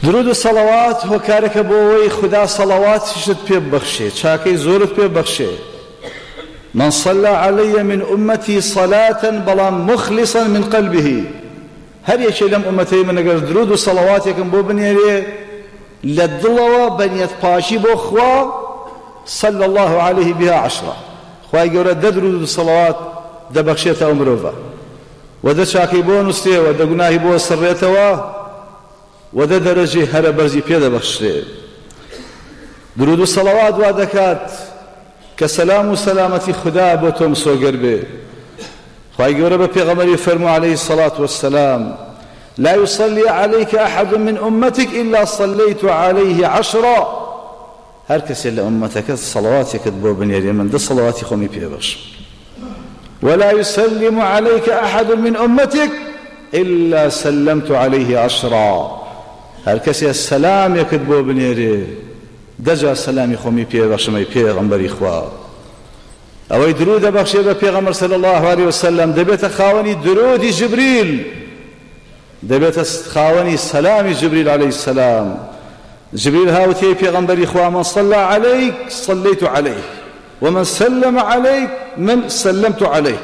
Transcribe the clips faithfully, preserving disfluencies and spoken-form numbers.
درود و صلوات هۆکارێکە بۆ ئەوەی خوددا سەڵەواتیشت پێ ببەخشێ، چاکەی زۆرت پێ ببەخشێ. من صلى علي من أمتي صلاة بەڵام مخلصا من قلبه، هەر یەکێ لەم ئومەتەی من ئەگەر درود و سەڵەواتێکم بۆ بنێرێ لە دڵەوە بەنیەت پاشی بۆ خوا، صلى الله عليه بها عشرة، خوای گەورە دە درود و سەڵەوات دەبەخشێتە ئەو مرۆڤە، و دە چاکەی بۆ نووسێ، و دە گوناهی بۆ سڕێتەوە، و دە دەرەجەی هەرە بەرزی پێ دەبەخشرێ. درود و سەڵەوات وا دەکات کە سەلام و سەلامەتی خوددا بۆ تۆ مسۆگەر بێ. خوای گەورە بە پێغەمبەری فەرموو عليه الصلاة والسلام: لا يصلي عليك أحد من أمتك إلا صليت عليه عشرا. هەر کەسێ لە ئومەتەکەت سەڵەواتێکت بۆ بنێرێ من دە سەڵەواتی خۆمی پێ بەخشم. ولا يسلم عليك أحد من أمتك إلا سلمت عليه عشرا. هەر کەسێ سەلامێکت بۆ بنێرێ دەجا سەلامی خۆمی پێ بەخشم ئەی پێغەمبەری خوا. ئەوەی درود دەبەخشێ بە پێغەمبەر صلی الله عليه وسلم دەبێتە خاوەنی درودی جبریل، دەبێتە خاوەنی سەلامی جبریل عليه السلام. جبريل هاوتي پیغمبری خوا: من صلى عليك صليت عليه ومن سلم عليك من سلمت عليه.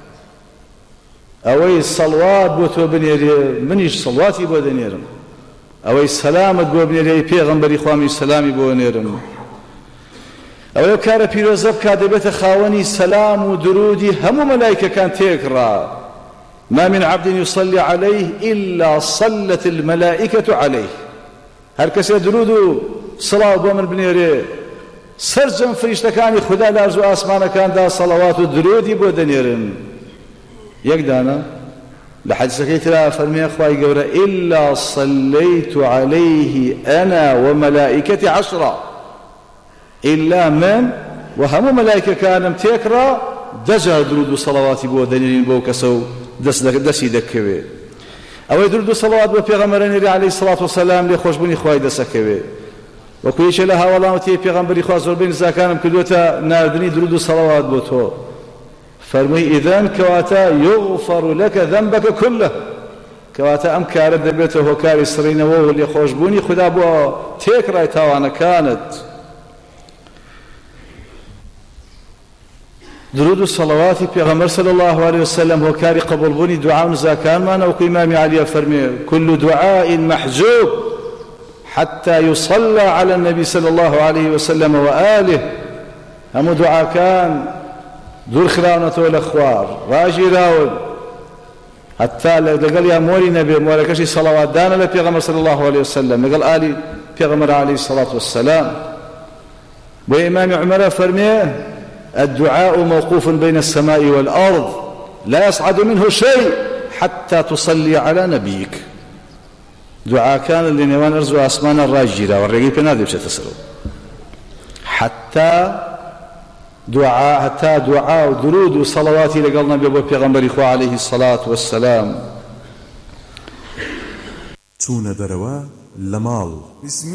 اوي صلوات بو تو بنيري منيش صلواتي بو دنيرم، اوي سلامت بو بنيري پیغمبری خوا من سلامي بو نيرم. اوي كار پیروزب کا دبت خاوني سلام ودرودي هم ملائكه كان تكرا. ما من عبد يصلي عليه الا صلت الملائكه عليه. هەر کەسێ درود و سڵاو بۆ من بنێرێ سەرجەم فریشتەکانی خوددا لە ئەرز و ئاسمانەکاندا سەڵەوات و درودی بۆ دەنێرن. یەک دانە لە حەدیسەکەی ترا فەرمێ خوای گەورە: إلا صليت عليه أنا وملائكتي عشرة. إلا من وهمو ملائكة كانم تێکڕا دەجا درود و سەڵەواتی بۆ دەنێرین بۆ کەسە و دەستی دەکەوێ. ئەوەی درود و سەڵەوات بۆ پێغەمبەرە نێری عليه الصلاة والسلام لێ خۆشبوونی خوای دەسەکەوێ. وەکو یەکێ لە هاوڵاتی پێغەمبەری خوا زۆربەی نزاکانم کردووەتە ناردنی درود و سەڵەوات بۆ تۆ. فەرمووی: ئیذەن کەواتە یوغفەڕ لەکە ذەنبەکە کولە، کەواتە ئەم کارە دەبێتە هۆکاری سڕینەوە و لێ خۆشبوونی خوددا بۆ تێکڕای تاوانەکانت. درود و صلواتی پیغمبر صلی الله علیه وسلم هۆکاری قبولبوونی دوعا و نزاکانمانە. وەکو ئیمامی عەلیە فەرمێ: كل دعاء محجوب حتى يصلى على النبي صلى الله عليه وسلم وآله. هەموو دوعاکان دوور خراونەتەوە لە خوار ڕاگیراون هەتا لەگەڵ یا مۆری نەبێ مۆرەکەشی سەڵەواتدانە لە پێغەمبەر صلی الله عليه وسلم لەگەڵ ئالی پێغەمبەر عليه الصلاة والسلام. بۆ ئیمامی عومەرە فەرمێ: الدعاء موقوف بين السماء والأرض لا يصعد منه شيء حتى تصلي على نبيك. دعاء كان اللي نوان أرزو أسمان الراجرة والرقي بنادي بشي تسرو حتى دعاء حتى دعاء ودرود وصلواتي لقلنا بيبو بيغمبر إخوة عليه الصلاة والسلام. تون دروا لمال